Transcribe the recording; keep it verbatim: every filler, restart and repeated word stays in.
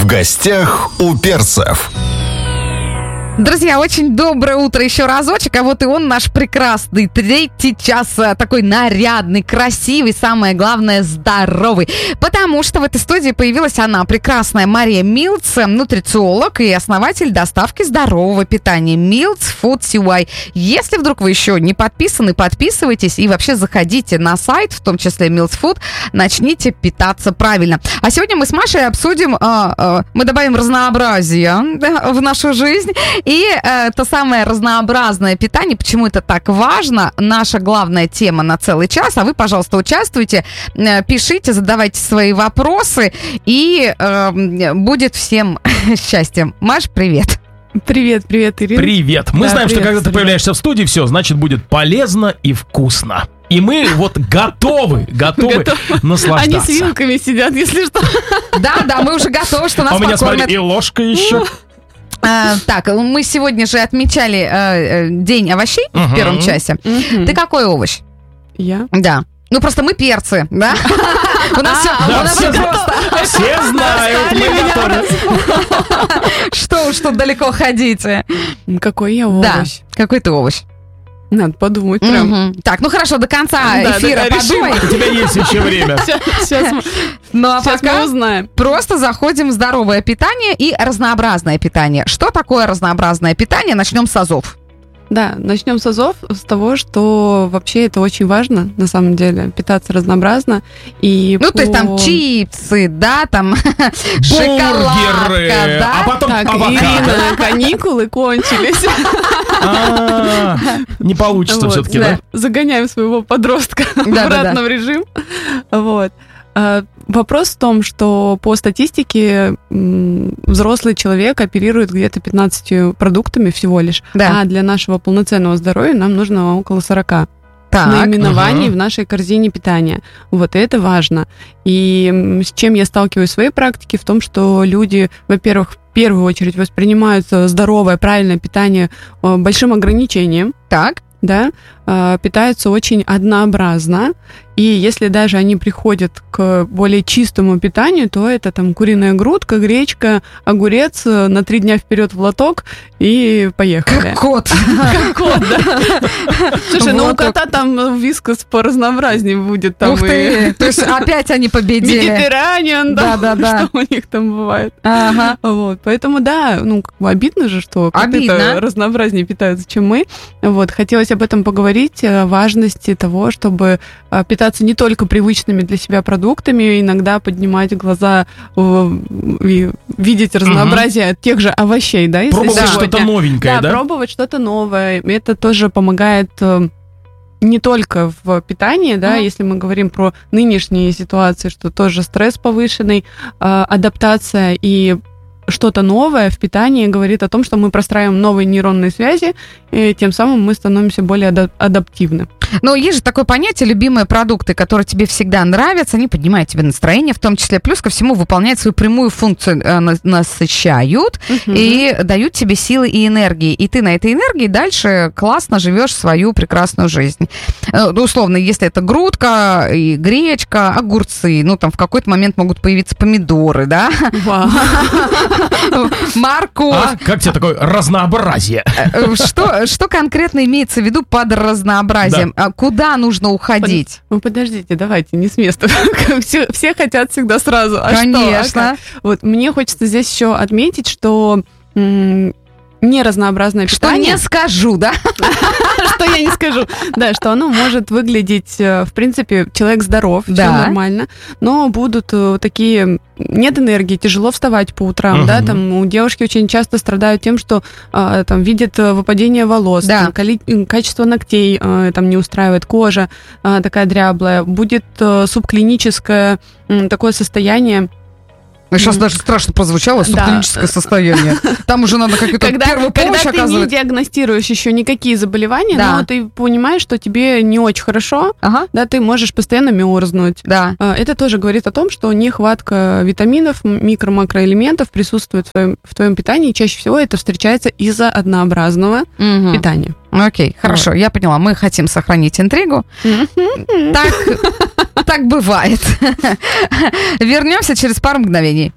гостях у перцев. Друзья, очень доброе утро еще разочек, а вот и он, наш прекрасный третий час, такой нарядный, красивый, самое главное, здоровый. Потому что в этой студии появилась она, прекрасная Мария Милц, нутрициолог и основатель доставки здорового питания Милц Food си уай. Если вдруг вы еще не подписаны, подписывайтесь и вообще заходите на сайт, в том числе Милц Food, начните питаться правильно. А сегодня мы с Машей обсудим, э, э, мы добавим разнообразия да, в нашу жизнь. И э, то самое разнообразное питание, почему это так важно, наша главная тема на целый час. А вы, пожалуйста, участвуйте, э, пишите, задавайте свои вопросы, и э, будет всем счастье. Маш, привет. Привет, привет, Ирина. Привет. Мы да, знаем, привет, что когда ты появляешься в студии, все, значит, будет полезно и вкусно. И мы вот готовы, готовы наслаждаться. Они с вилками сидят, если что. Да, да, мы уже готовы, что нас покормят. А у меня, покормят. смотри, и ложка еще. А, так, мы сегодня же отмечали э, день овощей uh-huh. в первом часе. Uh-huh. Ты какой овощ? Я? Да. Ну, просто мы перцы, да? У нас все просто. Все знают, мы готовы. Что уж тут далеко ходите. Какой я овощ? Да, какой ты овощ? Надо подумать прям. Так, ну хорошо, до конца эфира подумай. У тебя есть еще время. Сейчас мы узнаем. Просто заходим в здоровое питание и разнообразное питание. Что такое разнообразное питание? Начнем с азов. Да, начнем с азов, с того, что вообще это очень важно, на самом деле, питаться разнообразно. И ну, по... то есть там чипсы, да, там шоколадка, да? А потом так, авокадо. Ирина, каникулы кончились. Не получится все-таки, да? Загоняем своего подростка обратно в режим. Вот. Вопрос в том, что по статистике взрослый человек оперирует где-то пятнадцатью продуктами всего лишь, да. А для нашего полноценного здоровья нам нужно около сорока так, наименований угу. в нашей корзине питания. Вот и это важно. И с чем я сталкиваюсь в своей практике, в том, что люди, во-первых, в первую очередь воспринимают здоровое, правильное питание большим ограничением. Так. Да, питаются очень однообразно, и если даже они приходят к более чистому питанию, то это там куриная грудка, гречка, огурец на три дня вперед в лоток и поехали. Как кот. Как кот, да. Слушай, ну у кота там вискас поразнообразнее будет. Ух ты, то есть опять они победили. Медитерраниан, да, что у них там бывает. Ага. Вот, поэтому да, ну как бы обидно же, что коты-то разнообразнее питаются, чем мы. Вот, хотелось об этом поговорить, о важности того, чтобы питаться не только привычными для себя продуктами, иногда поднимать глаза и видеть разнообразие угу. тех же овощей, да? Пробовать сегодня, что-то новенькое, да? Да, пробовать что-то новое. Это тоже помогает не только в питании, да, mm. если мы говорим про нынешние ситуации, что тоже стресс повышенный, адаптация и что-то новое в питании говорит о том, что мы простраиваем новые нейронные связи, и тем самым мы становимся более адап- адаптивны. Но есть же такое понятие, любимые продукты, которые тебе всегда нравятся, они поднимают тебе настроение, в том числе, плюс ко всему выполняют свою прямую функцию, э, насыщают uh-huh. и дают тебе силы и энергии. И ты на этой энергии дальше классно живешь свою прекрасную жизнь. Э, ну, условно, если это грудка, и гречка, огурцы, ну, там в какой-то момент могут появиться помидоры, да? Вау. Морковь. А? Как тебе такое разнообразие? Что, что конкретно имеется в виду под разнообразием? Да. Куда нужно уходить? Ну, подождите, давайте, не с места. все, все хотят всегда сразу. А Конечно. Что? А вот, мне хочется здесь еще отметить, что м- неразнообразное питание... Что не скажу, да? Что я не скажу. Да, что оно может выглядеть, в принципе, человек здоров, все нормально, но будут такие... Нет энергии, тяжело вставать по утрам, да, там у девушки очень часто страдают тем, что там видят выпадение волос, там, качество ногтей там не устраивает, кожа такая дряблая, будет субклиническое такое состояние. Сейчас даже страшно прозвучало, субклиническое да. состояние. Там уже надо какую-то когда, первую помощь когда оказывать. Когда ты не диагностируешь еще никакие заболевания, да. но ты понимаешь, что тебе не очень хорошо, ага. да, ты можешь постоянно мерзнуть. Да. Это тоже говорит о том, что нехватка витаминов, микро-макроэлементов присутствует в твоем, в твоем питании, и чаще всего это встречается из-за однообразного угу. питания. Окей, хорошо, вот. Я поняла. Мы хотим сохранить интригу. Так, так бывает. Вернемся через пару мгновений.